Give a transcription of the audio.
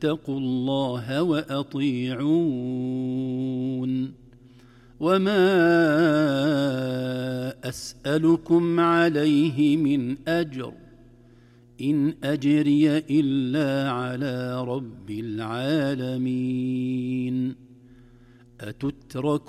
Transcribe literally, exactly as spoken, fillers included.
فاتقوا الله وأطيعون. وما أسألكم عليه من أجر إن أجري إلا على رب العالمين. أتتركون